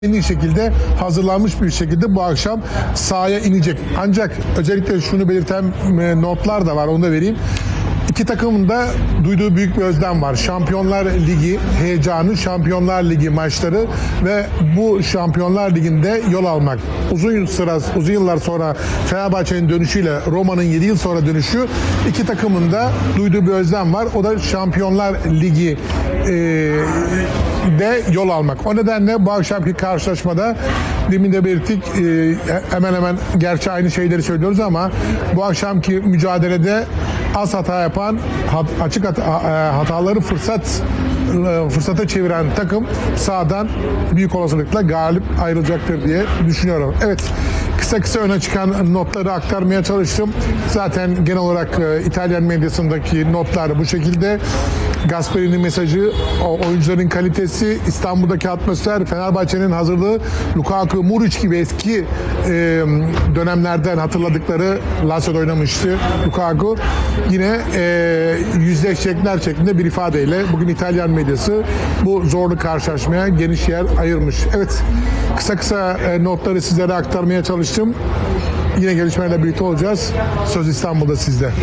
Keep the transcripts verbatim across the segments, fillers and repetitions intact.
en iyi şekilde hazırlanmış bir şekilde bu akşam sahaya inecek. Ancak özellikle şunu belirten e, notlar da var, onu da vereyim. İki takımın da duyduğu büyük bir özlem var. Şampiyonlar Ligi heyecanı, Şampiyonlar Ligi maçları ve bu Şampiyonlar Ligi'nde yol almak. Uzun sıra, uzun yıllar sonra Fenerbahçe'nin dönüşüyle Roma'nın yedi yıl sonra dönüşü, iki takımın da duyduğu bir özlem var. O da Şampiyonlar Ligi e, de yol almak. O nedenle bu akşamki karşılaşmada demin de belirttik, e, hemen hemen gerçi aynı şeyleri söylüyoruz ama bu akşamki mücadelede az hata yapan, hat, açık hata, hataları fırsat fırsata çeviren takım sahadan büyük olasılıkla galip ayrılacaktır diye düşünüyorum. Evet, kısa kısa öne çıkan notları aktarmaya çalıştım. Zaten genel olarak e, İtalyan medyasındaki notlar bu şekilde. Gasperini mesajı, oyuncuların kalitesi, İstanbul'daki atmosfer, Fenerbahçe'nin hazırlığı, Lukaku, Muric gibi eski e, dönemlerden hatırladıkları, Lazio'da oynamıştı Lukaku. Yine e, yüzleşecekler şeklinde bir ifadeyle bugün İtalyan medyası bu zorlu karşılaşmaya geniş yer ayırmış. Evet, kısa kısa e, notları sizlere aktarmaya çalıştım. Yine gelişmelerle birlikte olacağız. Söz İstanbul'da sizde.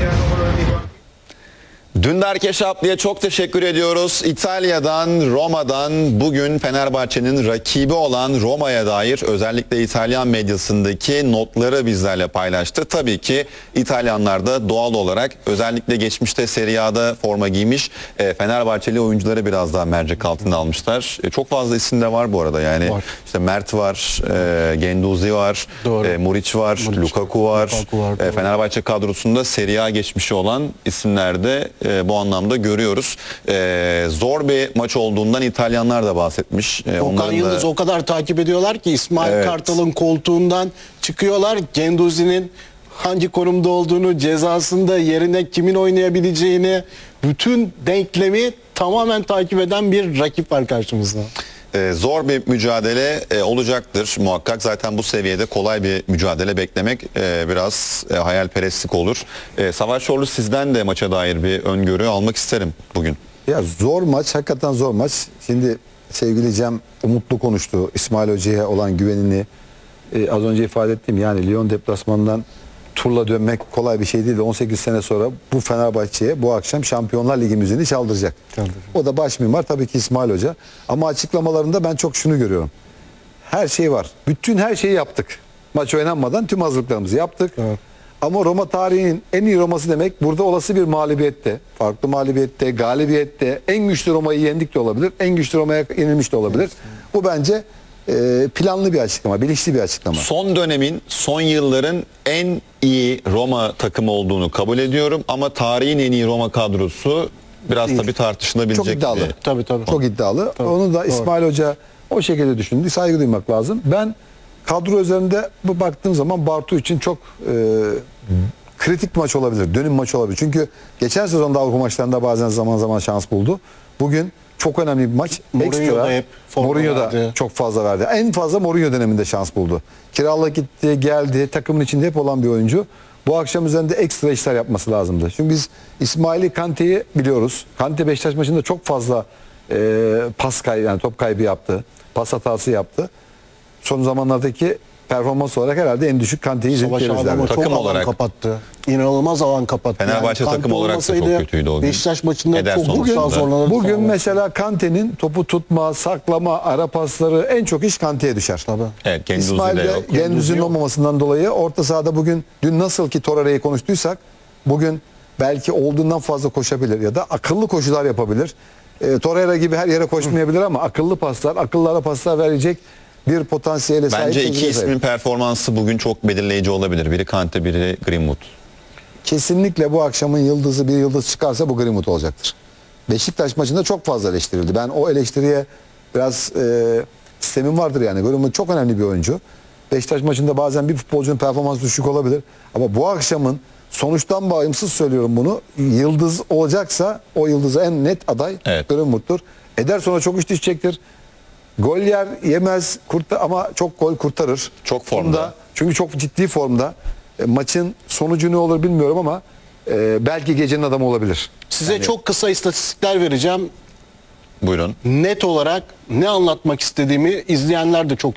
Dündar Keşaplı'ya çok teşekkür ediyoruz. İtalya'dan, Roma'dan bugün Fenerbahçe'nin rakibi olan Roma'ya dair özellikle İtalyan medyasındaki notları bizlerle paylaştı. Tabii ki İtalyanlar da doğal olarak özellikle geçmişte Serie A'da forma giymiş e, Fenerbahçeli oyuncuları biraz daha mercek altına almışlar. E, çok fazla isim de var bu arada yani. Var. İşte Mert var, e, Genduzi var, e, Muric var, Muric. Lukaku var. Lukaku var e, Fenerbahçe kadrosunda Serie A geçmişi olan isimler de E, bu anlamda görüyoruz. E, zor bir maç olduğundan İtalyanlar da bahsetmiş. E, Okan Yıldız da... o kadar takip ediyorlar ki İsmail evet. Kartal'ın koltuğundan çıkıyorlar. Genduzi'nin hangi konumda olduğunu, cezasında yerine kimin oynayabileceğini, bütün denklemi tamamen takip eden bir rakip var karşımızda. Ee, zor bir mücadele e, olacaktır muhakkak. Zaten bu seviyede kolay bir mücadele beklemek e, biraz e, hayalperestlik olur. E, Savaş Çorlu, sizden de maça dair bir öngörü almak isterim bugün. Ya zor maç, hakikaten zor maç. Şimdi sevgili Cem umutlu konuştu. İsmail Hoca'ya olan güvenini e, az önce ifade ettim. Yani Lyon deplasmanından turla dönmek kolay bir şey değil. on sekiz sene sonra bu Fenerbahçe'ye bu akşam Şampiyonlar Ligi müziğini çaldıracak. Çaldıracak. O da baş mimar tabii ki İsmail Hoca. Ama açıklamalarında ben çok şunu görüyorum. Her şey var. Bütün her şeyi yaptık. Maç oynanmadan tüm hazırlıklarımızı yaptık. Evet. Ama Roma tarihinin en iyi Roma'sı demek burada olası bir mağlubiyette, farklı mağlubiyette, galibiyette en güçlü Roma'yı yendik de olabilir. En güçlü Roma'ya yenilmiş de olabilir. Evet. Bu bence planlı bir açıklama, bilinçli bir açıklama. Son dönemin, son yılların en iyi Roma takımı olduğunu kabul ediyorum ama tarihin en iyi Roma kadrosu biraz tabii tartışılabilecek. Çok iddialı. Bir... Tabii tabii. Çok iddialı. Tabii. Onu da İsmail Doğru. Hoca o şekilde düşündü. Saygı duymak lazım. Ben kadro üzerinde bu baktığım zaman Bartu için çok e, kritik bir maç olabilir. Dönüm maçı olabilir. Çünkü geçen sezonda Avrupa maçlarında bazen zaman zaman şans buldu. Bugün çok önemli bir maç. Mourinho'da hep Mourinho'da çok fazla verdi. En fazla Mourinho döneminde şans buldu. Kiralık gitti, geldi. Takımın içinde hep olan bir oyuncu. Bu akşam üzerinde ekstra işler yapması lazımdı. Çünkü biz İsmail'i, Kante'yi biliyoruz. Kante Beşiktaş maçında çok fazla e, pas kaybı, yani top kaybı yaptı. Pas hatası yaptı. Son zamanlardaki performans olarak herhalde en düşük Kante'yi izlediğimizden. Takım çok olarak kapattı. İnanılmaz alan kapattı. Fenerbahçe yani takım olarak da çok kötüydü o gün. Beşiktaş maçında Ederson çok bugün, daha zorlanırdı. Bugün falan. mesela Kante'nin topu tutma, saklama, ara pasları en çok iş Kante'ye düşer. Tabii. Evet, Genduzi İsmail de de yok. Genduzi'nin olmamasından dolayı orta sahada bugün dün nasıl ki Torreira'yı konuştuysak bugün belki olduğundan fazla koşabilir ya da akıllı koşular yapabilir. E, Torreira gibi her yere koşmayabilir ama akıllı paslar, akıllı ara paslar verecek bir potansiyele sahip. Bence iki ismin sahip. Performansı bugün çok belirleyici olabilir. Biri Kante, biri Greenwood. Kesinlikle bu akşamın yıldızı bir yıldız çıkarsa bu Greenwood olacaktır. Beşiktaş maçında çok fazla eleştirildi. Ben o eleştiriye biraz e, sistemim vardır yani. Greenwood çok önemli bir oyuncu. Beşiktaş maçında bazen bir futbolcunun performansı düşük olabilir. Ama bu akşamın sonuçtan bağımsız söylüyorum bunu. Yıldız olacaksa o yıldıza en net aday evet. Greenwood'dur. Ederson'a çok iş düşecektir. Gol yer yemez kurtar ama çok gol kurtarır. Çok formda. formda. Çünkü çok ciddi formda. E, maçın sonucu ne olur bilmiyorum ama e, belki gecenin adamı olabilir. Size yani... çok kısa istatistikler vereceğim. Buyurun. net olarak ne anlatmak istediğimi izleyenler de çok